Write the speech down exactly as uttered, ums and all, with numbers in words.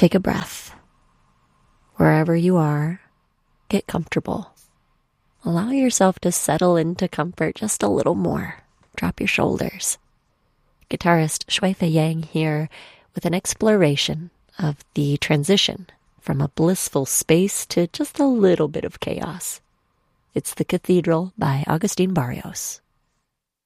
Take a breath. Wherever you are, get comfortable. Allow yourself to settle into comfort just a little more. Drop your shoulders. Guitarist Shui Fei Yang here with an exploration of the transition from a blissful space to just a little bit of chaos. It's The Cathedral by Agustin Barrios.